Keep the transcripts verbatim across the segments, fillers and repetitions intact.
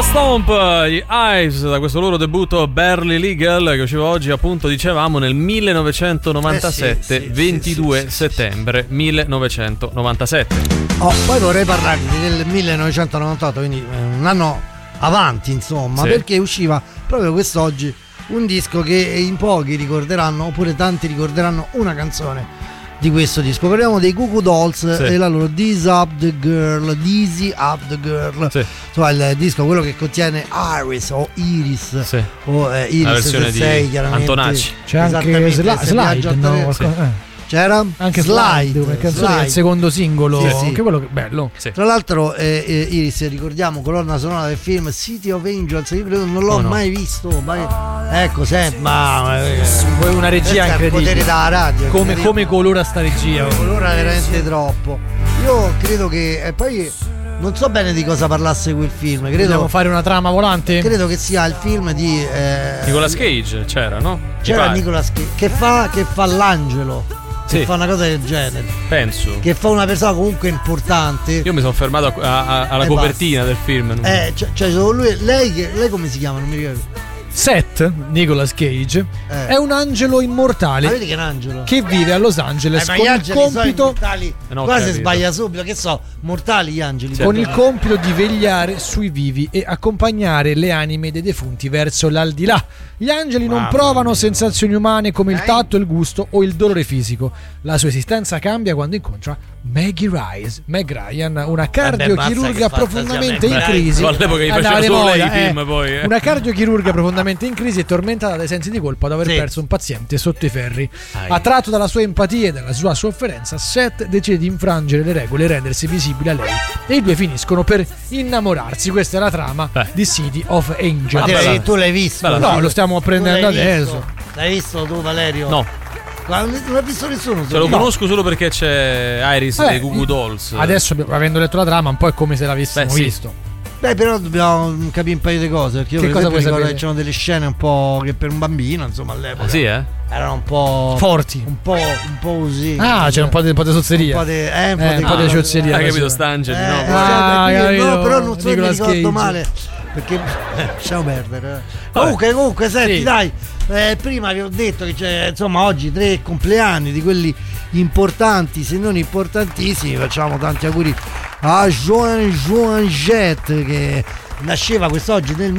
Nicola Stomp, gli Ives, da questo loro debutto Barely Legal, che usciva oggi, appunto dicevamo, nel millenovecentonovantasette, eh sì, sì, ventidue sì, sì, settembre sì. millenovecentonovantasette. Oh, poi vorrei parlarvi del millenovecentonovantotto, quindi un anno avanti, insomma, sì. perché usciva proprio quest'oggi un disco che in pochi ricorderanno, oppure tanti ricorderanno una canzone di questo disco. Parliamo dei Goo Goo Dolls, sì. e la loro Dizzy Up the Girl, Dizzy Up the Girl, sì. insomma il disco, quello che contiene Iris o Iris, sì. o eh, Iris la versione sei, di Antonacci. C'è anche Sla- Slide, no? Sì. C'era anche Slide, una canzone del secondo singolo, sì, sì. anche quello che bello. Sì. Tra l'altro eh, eh, Iris, ricordiamo, colonna sonora del film City of Angels. Io credo non l'ho oh, no. mai visto, ma ecco, senti, ma eh, poi una regia incredibile. Il potere della radio, come, come colora sta regia. Colora veramente troppo. Io credo che eh, poi non so bene di cosa parlasse quel film. Credo, Vogliamo fare una trama volante? Credo che sia il film di eh, Nicolas Cage, c'era, no? C'era Nicolas Cage che fa, che fa l'angelo. Che sì. fa una cosa del genere, penso che fa una persona comunque importante. Io mi sono fermato a, a, alla eh copertina basta. del film. Eh, cioè, cioè lui, lei, lei come si chiama? Non mi ricordo. Seth, Nicolas Cage, eh. è un angelo immortale. Ma vedi che è un angelo? Che vive a Los Angeles eh, con il compito. Eh no, qua si sbaglia subito, che so, mortali gli angeli. Con il compito di vegliare sui vivi e accompagnare le anime dei defunti verso l'aldilà. Gli angeli non provano sensazioni umane come il tatto, il gusto o il dolore fisico. La sua esistenza cambia quando incontra Maggie Rice, Meg Ryan, una cardiochirurga profondamente in crisi. All'epoca gli faceva solo lei i film, poi. Eh. Una cardiochirurga profondamente in crisi e tormentata dai sensi di colpa ad aver sì. perso un paziente sotto i ferri. Ai. Attratto dalla sua empatia e dalla sua sofferenza, Seth decide di infrangere le regole e rendersi visibile a lei. E i due finiscono per innamorarsi. Questa è la trama Beh. di City of Angels. Ma tu l'hai visto? Bella, no, lo stiamo apprendendo adesso. L'hai visto tu, Valerio? No. Non l'ha visto nessuno. Ce lo no. conosco solo perché c'è Iris Vabbè, dei Goo Goo Dolls. Adesso, avendo letto la trama, un po' è come se l'avessimo Beh, sì. visto. Beh, però dobbiamo capire un paio di cose. Perché io che per cosa esempio ricordo sapere? che c'erano delle scene un po' che per un bambino, insomma, all'epoca. Ah, sì, eh? Erano un po' forti. Un po', un po' così. Ah, c'era un po' di, un po' di sozzeria. Un po' di eh, un po' eh, di, un po' di ciozzeria. Hai capito, Stangeli, eh, no? Ah, cioè, capito, no, però non so se mi ricordo Cage. male. Perché lasciamo perdere. Comunque, comunque, senti, sì. dai. Eh, prima vi ho detto che c'è, insomma, oggi tre compleanni di quelli importanti, se non importantissimi. Facciamo tanti auguri a Joan Joan Jett, che nasceva quest'oggi nel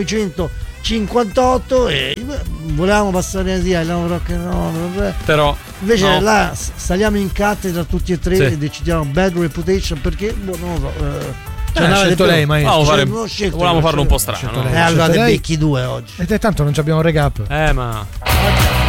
millenovecentocinquantotto e volevamo passare a dire no, però invece no. là saliamo in cattedra tutti e tre sì. e decidiamo Bad Reputation perché boh, non lo so. Eh, Cioè, eh, scelto lei, maestro. Fare, volevamo farlo un po' strano. E allora te becchi due oggi. E tanto non abbiamo un recap. Eh, ma